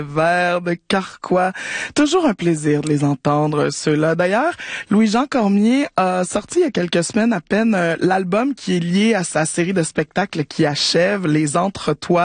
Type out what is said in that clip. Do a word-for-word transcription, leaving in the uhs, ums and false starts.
Vers de Carquois. Toujours un plaisir de les entendre, ceux-là. D'ailleurs, Louis-Jean Cormier a sorti il y a quelques semaines à peine euh, l'album qui est lié à sa série de spectacles qui achève, Les Entre-Toi.